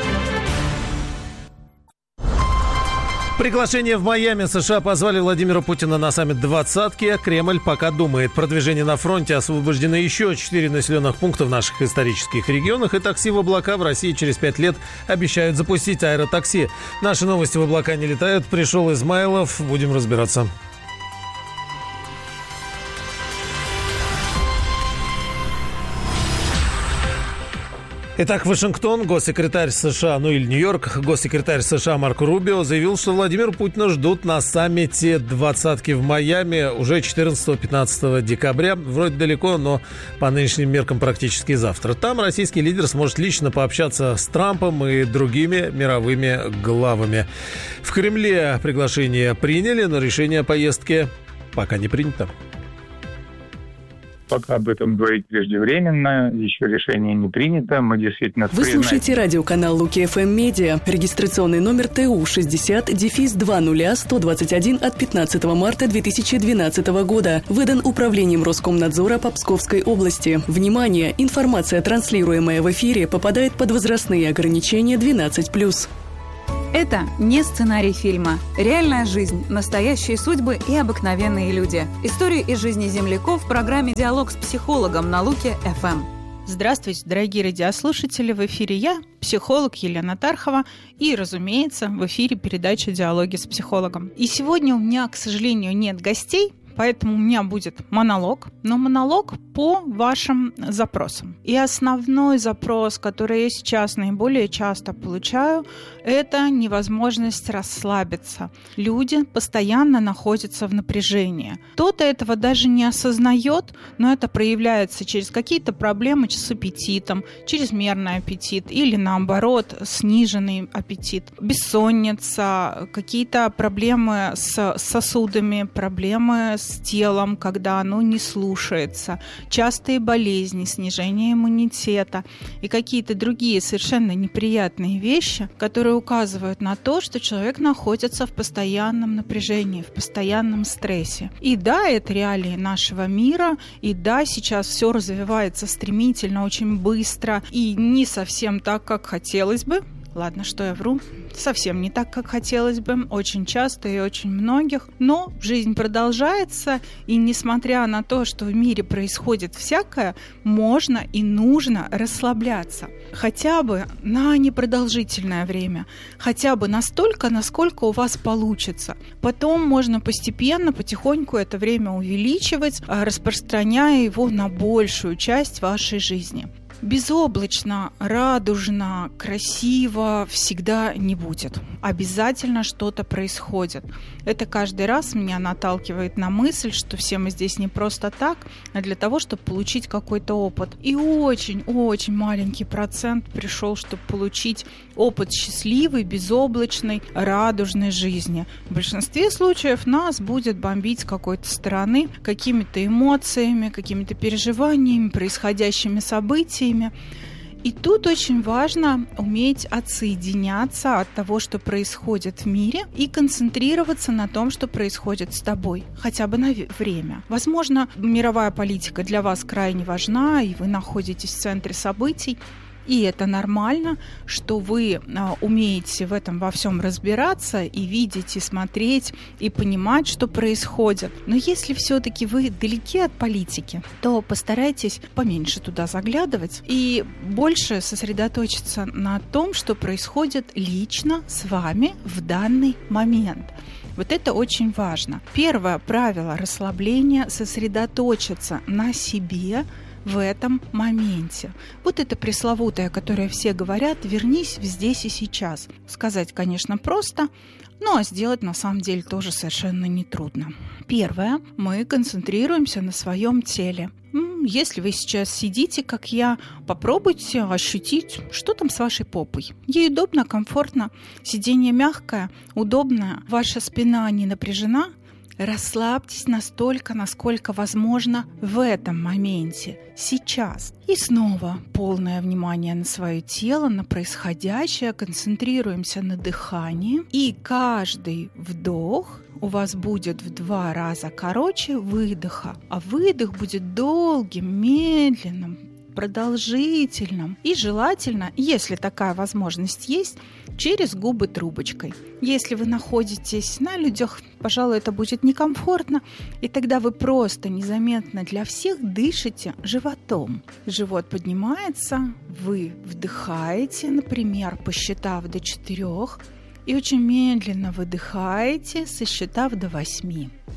Приглашение в Майами. США позвали Владимира Путина на саммит двадцатки, а Кремль пока думает. Продвижение на фронте. Освобождены еще четыре населенных пункта в наших исторических регионах. И такси в облака в России через пять лет обещают запустить аэротакси. Наши новости в облака не летают. Пришел Измайлов. Будем разбираться. Итак, Вашингтон, госсекретарь США, ну или Нью-Йорк, госсекретарь США Марко Рубио заявил, что Владимира Путина ждут на саммите двадцатки в Майами уже четырнадцатого-пятнадцатого декабря. Вроде далеко, но по нынешним меркам практически завтра. Там российский лидер сможет лично пообщаться с Трампом и другими мировыми главами. В Кремле приглашение приняли, но решение о поездке пока не принято. Пока об этом говорить преждевременно, еще решение не принято. Мы действительно... Вы слушаете радиоканал Луки эф эм Медиа. Регистрационный номер Т У шестьдесят два ноль сто двадцать один от пятнадцатого марта две тысячи двенадцатого года. Выдан Управлением Роскомнадзора по Псковской области. Внимание! Информация, транслируемая в эфире, попадает под возрастные ограничения двенадцать плюс. Это не сценарий фильма. Реальная жизнь, настоящие судьбы и обыкновенные люди. Истории из жизни земляков в программе «Диалог с психологом» на Луки эф эм. Здравствуйте, дорогие радиослушатели. В эфире я, психолог Елена Тархова, и, разумеется, в эфире передача «Диалоги с психологом». И сегодня у меня, к сожалению, нет гостей, поэтому у меня будет монолог, но монолог по вашим запросам. И основной запрос, который я сейчас наиболее часто получаю, это невозможность расслабиться. Люди постоянно находятся в напряжении. Кто-то этого даже не осознает, но это проявляется через какие-то проблемы с аппетитом, чрезмерный аппетит или, наоборот, сниженный аппетит, бессонница, какие-то проблемы с сосудами, проблемы с с телом, когда оно не слушается, частые болезни, снижение иммунитета и какие-то другие совершенно неприятные вещи, которые указывают на то, что человек находится в постоянном напряжении, в постоянном стрессе. И да, это реалии нашего мира, и да, сейчас все развивается стремительно, очень быстро и не совсем так, как хотелось бы. Ладно, что я вру, совсем не так, как хотелось бы, очень часто и очень многих, но жизнь продолжается, и несмотря на то, что в мире происходит всякое, можно и нужно расслабляться, хотя бы на непродолжительное время, хотя бы настолько, насколько у вас получится. Потом можно постепенно, потихоньку это время увеличивать, распространяя его на большую часть вашей жизни. Безоблачно, радужно, красиво всегда не будет. Обязательно что-то происходит. Это каждый раз меня наталкивает на мысль, что все мы здесь не просто так, а для того, чтобы получить какой-то опыт. И очень-очень маленький процент пришел, чтобы получить опыт счастливой, безоблачной, радужной жизни. В большинстве случаев нас будет бомбить с какой-то стороны какими-то эмоциями, какими-то переживаниями, происходящими событиями. И тут очень важно уметь отсоединяться от того, что происходит в мире, и концентрироваться на том, что происходит с тобой, хотя бы на время. Возможно, мировая политика для вас крайне важна, и вы находитесь в центре событий. И это нормально, что вы а, умеете в этом во всем разбираться и видеть, и смотреть, и понимать, что происходит. Но если все-таки вы далеки от политики, то постарайтесь поменьше туда заглядывать и больше сосредоточиться на том, что происходит лично с вами в данный момент. Вот это очень важно. Первое правило расслабления – сосредоточиться на себе в этом моменте. Вот это пресловутое, которое все говорят, вернись в здесь и сейчас. Сказать, конечно, просто, ну а сделать на самом деле тоже совершенно нетрудно. Первое, мы концентрируемся на своем теле. Если вы сейчас сидите, как я, попробуйте ощутить, что там с вашей попой. Ей удобно, комфортно, сиденье мягкое, удобное, ваша спина не напряжена. Расслабьтесь настолько, насколько возможно в этом моменте, сейчас. И снова полное внимание на свое тело, на происходящее, концентрируемся на дыхании. И каждый вдох у вас будет в два раза короче выдоха, а выдох будет долгим, медленным, продолжительным и желательно, если такая возможность есть, через губы трубочкой. Если вы находитесь на людях, пожалуй, это будет некомфортно, и тогда вы просто незаметно для всех дышите животом. Живот поднимается, вы вдыхаете, например, посчитав до четырех, и очень медленно выдыхаете, сосчитав до восьми.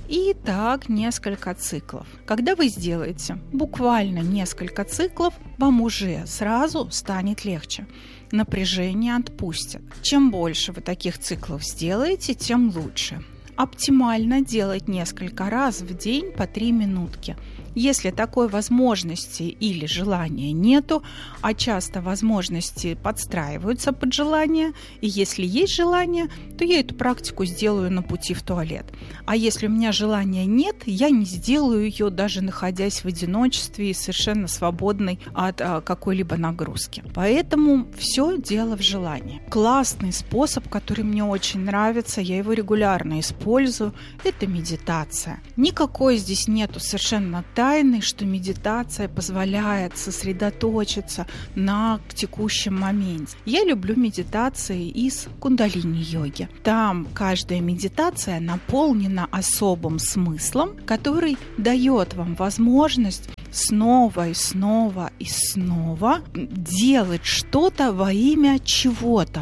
И так несколько циклов. Когда вы сделаете буквально несколько циклов, вам уже сразу станет легче. Напряжение отпустит. Чем больше вы таких циклов сделаете, тем лучше. Оптимально делать несколько раз в день по три минутки. Если такой возможности или желания нету, а часто возможности подстраиваются под желание, и если есть желание, то я эту практику сделаю на пути в туалет. А если у меня желания нет, я не сделаю ее, даже находясь в одиночестве и совершенно свободной от а, какой-либо нагрузки. Поэтому все дело в желании. Классный способ, который мне очень нравится, я его регулярно использую, это медитация. Никакой здесь нету совершенно тайны, что медитация позволяет сосредоточиться на текущем моменте. Я люблю медитации из кундалини-йоги. Там каждая медитация наполнена особым смыслом, который дает вам возможность снова и снова и снова делать что-то во имя чего-то.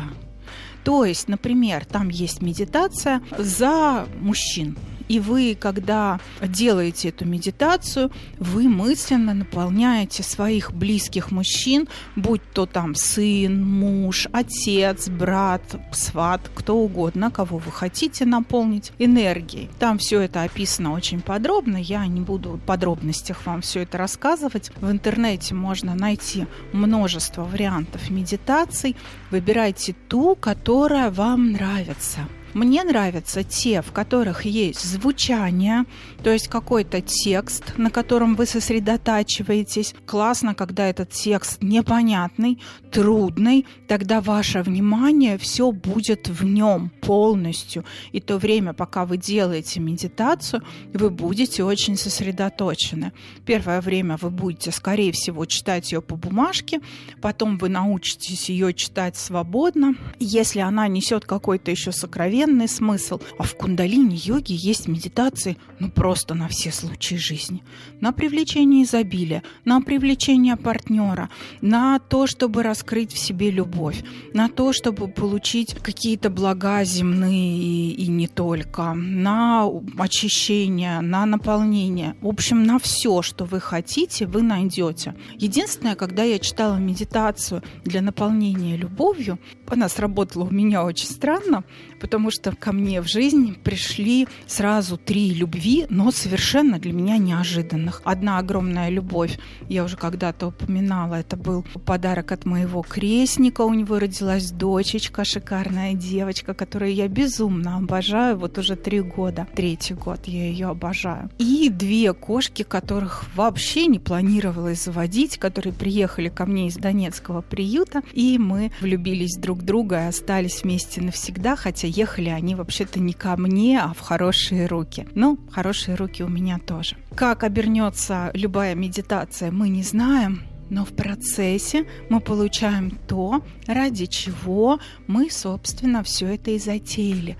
То есть, например, там есть медитация за мужчин. И вы, когда делаете эту медитацию, вы мысленно наполняете своих близких мужчин, будь то там сын, муж, отец, брат, сват, кто угодно, кого вы хотите наполнить энергией. Там все это описано очень подробно, я не буду в подробностях вам все это рассказывать. В интернете можно найти множество вариантов медитаций. Выбирайте ту, которая вам нравится. Мне нравятся те, в которых есть звучание, то есть какой-то текст, на котором вы сосредотачиваетесь. Классно, когда этот текст непонятный, трудный, тогда ваше внимание все будет в нем полностью. И то время, пока вы делаете медитацию, вы будете очень сосредоточены. Первое время вы будете, скорее всего, читать ее по бумажке, потом вы научитесь ее читать свободно. Если она несет какой-то еще сокровенный смысл. А в кундалини-йоге есть медитации ну просто на все случаи жизни. На привлечение изобилия, на привлечение партнера, на то, чтобы раскрыть в себе любовь, на то, чтобы получить какие-то блага земные и, и не только, на очищение, на наполнение. В общем, на все, что вы хотите, вы найдете. Единственное, когда я читала медитацию для наполнения любовью, она сработала у меня очень странно, потому что ко мне в жизнь пришли сразу три любви, но совершенно для меня неожиданных. Одна огромная любовь, я уже когда-то упоминала, это был подарок от моего крестника, у него родилась дочечка, шикарная девочка, которую я безумно обожаю, вот уже три года, третий год я ее обожаю. И две кошки, которых вообще не планировалось заводить, которые приехали ко мне из донецкого приюта, и мы влюбились друг в друга и остались вместе навсегда, хотя ехали они вообще-то не ко мне, а в хорошие руки. Ну, хорошие руки у меня тоже. Как обернется любая медитация, мы не знаем, но в процессе мы получаем то, ради чего мы, собственно, все это и затеяли.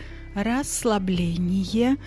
Расслабление,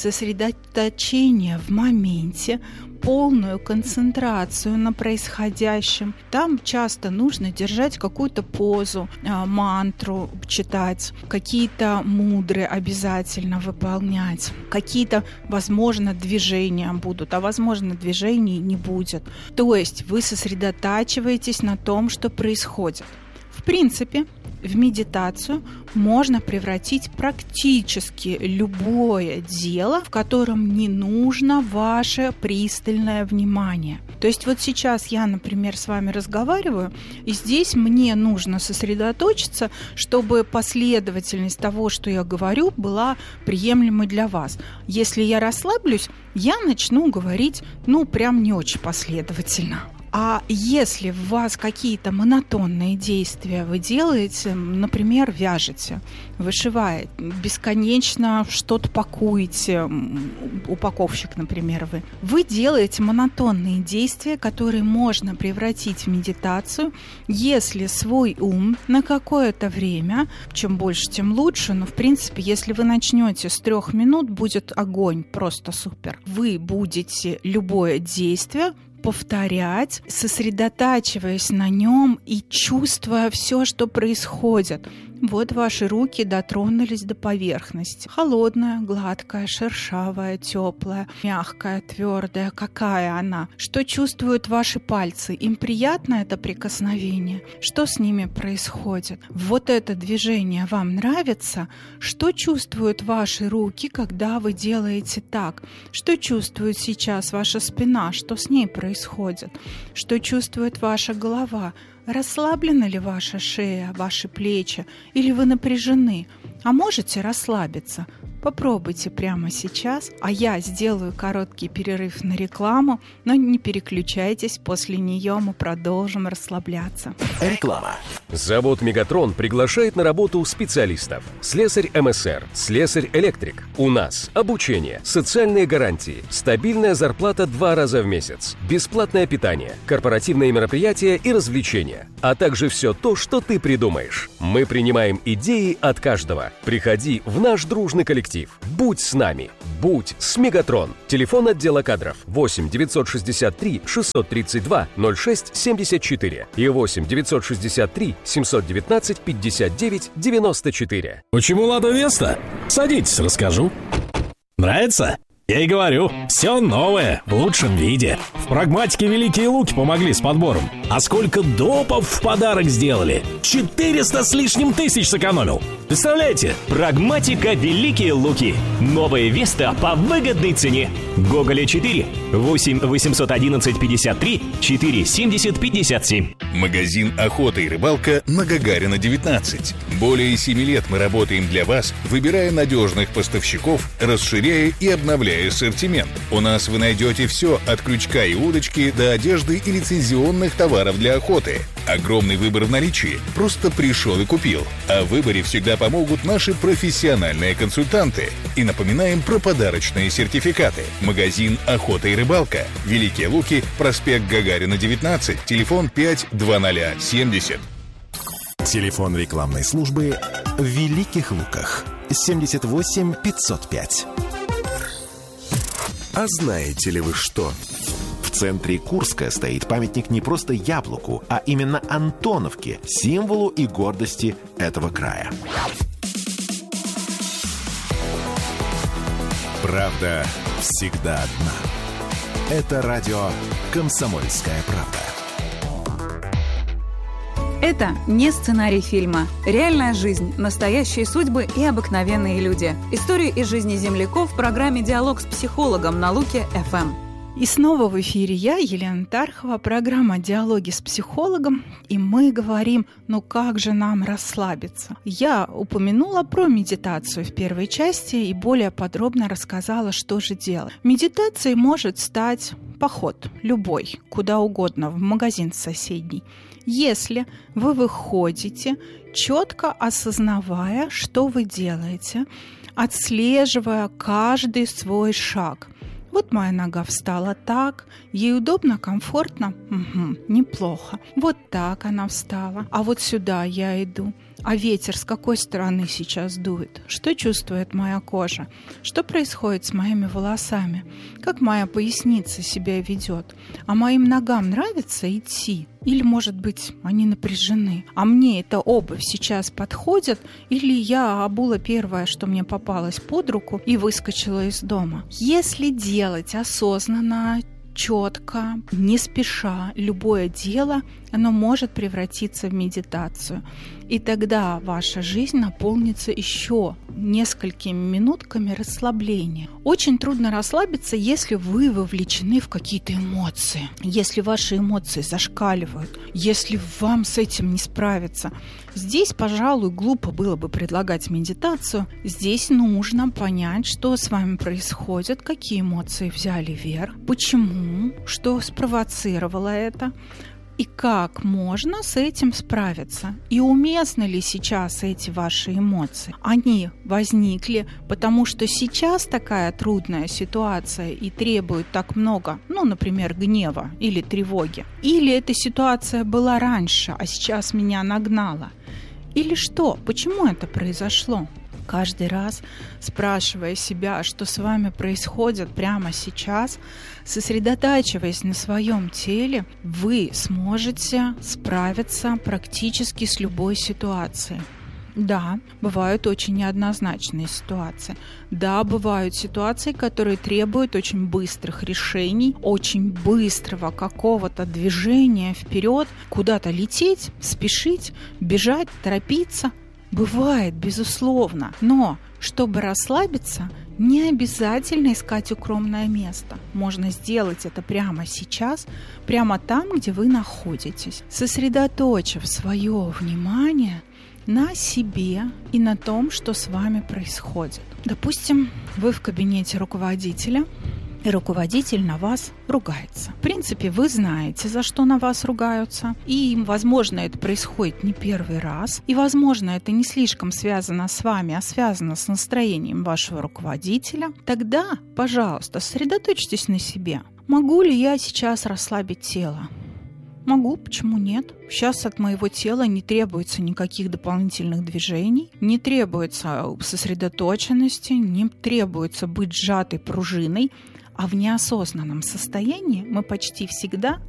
сосредоточение в моменте, полную концентрацию на происходящем. Там часто нужно держать какую-то позу, мантру читать, какие-то мудры обязательно выполнять, какие-то, возможно, движения будут, а, возможно, движений не будет. То есть вы сосредотачиваетесь на том, что происходит. В принципе, в медитацию можно превратить практически любое дело, в котором не нужно ваше пристальное внимание. То есть вот сейчас я, например, с вами разговариваю, и здесь мне нужно сосредоточиться, чтобы последовательность того, что я говорю, была приемлемой для вас. Если я расслаблюсь, я начну говорить, ну, прям не очень последовательно. А если у вас какие-то монотонные действия вы делаете, например, вяжете, вышиваете, бесконечно что-то пакуете, упаковщик, например, вы, вы делаете монотонные действия, которые можно превратить в медитацию, если свой ум на какое-то время, чем больше, тем лучше, но, в принципе, если вы начнете с трех минут, будет огонь, просто супер. Вы будете любое действие повторять, сосредотачиваясь на нем и чувствуя все, что происходит. Вот ваши руки дотронулись до поверхности. Холодная, гладкая, шершавая, теплая, мягкая, твердая. Какая она? Что чувствуют ваши пальцы? Им приятно это прикосновение? Что с ними происходит? Вот это движение вам нравится? Что чувствуют ваши руки, когда вы делаете так? Что чувствует сейчас ваша спина? Что с ней происходит? Что чувствует ваша голова? Расслаблена ли ваша шея, ваши плечи, или вы напряжены? А можете расслабиться? Попробуйте прямо сейчас, а я сделаю короткий перерыв на рекламу, но не переключайтесь, после нее мы продолжим расслабляться. Реклама. Завод «Мегатрон» приглашает на работу специалистов. Слесарь эм эс эр, слесарь-электрик. У нас обучение, социальные гарантии, стабильная зарплата два раза в месяц, бесплатное питание, корпоративные мероприятия и развлечения, а также все то, что ты придумаешь. Мы принимаем идеи от каждого. Приходи в наш дружный коллектив. Будь с нами. Будь с «Мегатрон». Телефон отдела кадров восемь девятьсот шестьдесят три шестьсот тридцать два ноль шесть семьдесят четыре и восемь девятьсот шестьдесят три семьсот девятнадцать пятьдесят девять девяносто четыре. Почему «Лада Веста»? Садитесь, расскажу. Нравится? Я и говорю, все новое, в лучшем виде. В «Прагматике» Великие Луки помогли с подбором. А сколько допов в подарок сделали? четыреста с лишним тысяч сэкономил. Представляете? «Прагматика» Великие Луки. Новая Веста по выгодной цене. Гоголя четыре, восемь восемьсот одиннадцать пятьдесят три четыре семьдесят пятьдесят семь. Магазин «Охота и рыбалка» на Гагарина девятнадцать. Более семи лет мы работаем для вас, выбирая надежных поставщиков, расширяя и обновляя ассортимент. У нас вы найдете все от крючка и удочки до одежды и лицензионных товаров для охоты. Огромный выбор в наличии. Просто пришел и купил. А в выборе всегда помогут наши профессиональные консультанты. И напоминаем про подарочные сертификаты. Магазин «Охота и рыбалка». Великие Луки, проспект Гагарина девятнадцать, телефон пять двадцать семьдесят. Телефон рекламной службы в Великих Луках семьдесят восемь пятьсот пять. А знаете ли вы что? В центре Курска стоит памятник не просто яблоку, а именно Антоновке, символу и гордости этого края. Правда всегда одна. Это радио «Комсомольская правда». Это не сценарий фильма. Реальная жизнь, настоящие судьбы и обыкновенные люди. Истории из жизни земляков в программе «Диалог с психологом» на Луке-эф эм. И снова в эфире я, Елена Тархова, программа «Диалоги с психологом», и мы говорим, ну как же нам расслабиться? Я упомянула про медитацию в первой части и более подробно рассказала, что же делать. Медитацией может стать поход, любой, куда угодно, в магазин соседний. Если вы выходите, четко осознавая, что вы делаете, отслеживая каждый свой шаг. Вот моя нога встала так, ей удобно, комфортно? Угу, неплохо. Вот так она встала, а вот сюда я иду. А ветер с какой стороны сейчас дует? Что чувствует моя кожа? Что происходит с моими волосами? Как моя поясница себя ведет? А моим ногам нравится идти? Или, может быть, они напряжены? А мне эта обувь сейчас подходит? Или я обула первое, что мне попалось под руку, и выскочила из дома? Если делать осознанно, четко, не спеша, любое дело, оно может превратиться в медитацию. И тогда ваша жизнь наполнится еще несколькими минутками расслабления. Очень трудно расслабиться, если вы вовлечены в какие-то эмоции, если ваши эмоции зашкаливают, если вам с этим не справиться. Здесь, пожалуй, глупо было бы предлагать медитацию. Здесь нужно понять, что с вами происходит, какие эмоции взяли верх, почему, что спровоцировало это, и как можно с этим справиться. И уместны ли сейчас эти ваши эмоции? Они возникли, потому что сейчас такая трудная ситуация и требует так много, ну, например, гнева или тревоги. Или эта ситуация была раньше, а сейчас меня нагнала. Или что? Почему это произошло? Каждый раз, спрашивая себя, что с вами происходит прямо сейчас, сосредотачиваясь на своем теле, вы сможете справиться практически с любой ситуацией. Да, бывают очень неоднозначные ситуации. Да, бывают ситуации, которые требуют очень быстрых решений, очень быстрого какого-то движения вперед, куда-то лететь, спешить, бежать, торопиться. Бывает, безусловно. Но чтобы расслабиться, не обязательно искать укромное место. Можно сделать это прямо сейчас, прямо там, где вы находитесь, сосредоточив свое внимание на себе и на том, что с вами происходит. Допустим, вы в кабинете руководителя, и руководитель на вас ругается. В принципе, вы знаете, за что на вас ругаются, и, возможно, это происходит не первый раз, и, возможно, это не слишком связано с вами, а связано с настроением вашего руководителя. Тогда, пожалуйста, сосредоточьтесь на себе. Могу ли я сейчас расслабить тело? Могу, почему нет? Сейчас от моего тела не требуется никаких дополнительных движений, не требуется сосредоточенности, не требуется быть сжатой пружиной, а в неосознанном состоянии мы почти всегда